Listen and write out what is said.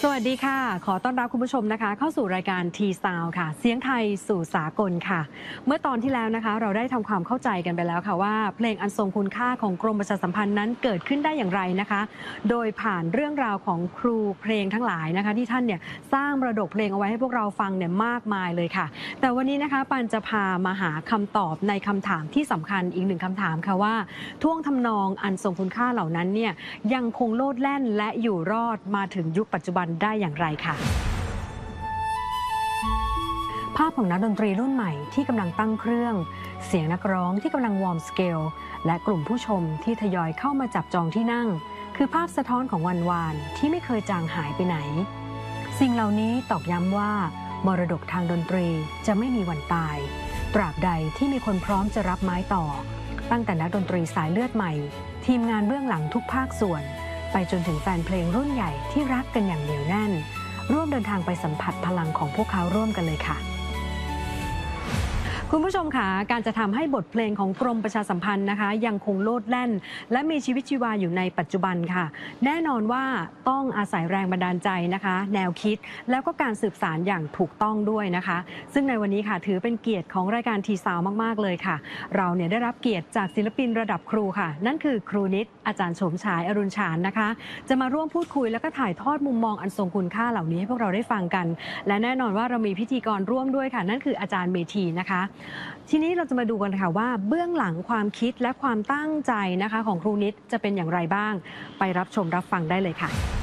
สวัสดีค่ะขอต้อนรับคุณผู้ชมนะคะเข้าสู่รายการ T-Sound ค่ะเสียงไทยสู่สากลค่ะเมื่อตอนที่แล้วนะคะเราได้ทำความเข้าใจกันไปแล้วค่ะว่าเพลงอันทรงคุณค่าของกรมประชาสัมพันธ์นั้นเกิดขึ้นได้อย่างไรนะคะโดยผ่านเรื่องราวของครูเพลงทั้งหลายนะคะที่ท่านเนี่ยสร้างมรดกเพลงเอาไว้ให้พวกเราฟังเนี่ยมากมายเลยค่ะแต่วันนี้นะคะปันจะพามาหาคำตอบในคำถามที่สำคัญอีกหนึ่งคำถามค่ะว่าท่วงทำนองอันทรงคุณค่าเหล่านั้นเนี่ยยังคงโลดแล่นและอยู่รอดมาถึงยุคปัจจุบันได้อย่างไรค่ะภาพของนักดนตรีรุ่นใหม่ที่กำลังตั้งเครื่องเสียงนักร้องที่กำลังวอร์มสเกลและกลุ่มผู้ชมที่ทยอยเข้ามาจับจองที่นั่งคือภาพสะท้อนของวันวานที่ไม่เคยจางหายไปไหนสิ่งเหล่านี้ตอกย้ำว่ามรดกทางดนตรีจะไม่มีวันตายตราบใดที่มีคนพร้อมจะรับไม้ต่อตั้งแต่นักดนตรีสายเลือดใหม่ทีมงานเบื้องหลังทุกภาคส่วนไปจนถึงแฟนเพลงรุ่นใหญ่ที่รักกันอย่างเหนียวแน่นร่วมเดินทางไปสัมผัสพลังของพวกเขาร่วมกันเลยค่ะคุณผู้ชมค่ะการจะทำให้บทเพลงของกรมประชาสัมพันธ์นะคะยังคงโลดแล่นและมีชีวิตชีวาอยู่ในปัจจุบันค่ะแน่นอนว่าต้องอาศัยแรงบันดาลใจนะคะแนวคิดแล้วก็การสืบสานอย่างถูกต้องด้วยนะคะซึ่งในวันนี้ค่ะถือเป็นเกียรติของรายการทีซาวมากๆเลยค่ะเราเนี่ยได้รับเกียรติจากศิลปินระดับครูค่ะนั่นคือครูนิดอาจารย์โฉมฉายอรุณฉานนะคะจะมาร่วมพูดคุยแล้วก็ถ่ายทอดมุมมองอันทรงคุณค่าเหล่านี้ให้พวกเราได้ฟังกันและแน่นอนว่าเรามีพิธีกรร่วมด้วยค่ะนั่นคืออาจารย์เมธีนะคะทีนี้เราจะมาดูกันค่ะว่าเบื้องหลังความคิดและความตั้งใจนะคะของครูนิดจะเป็นอย่างไรบ้างไปรับชมรับฟังได้เลยค่ะ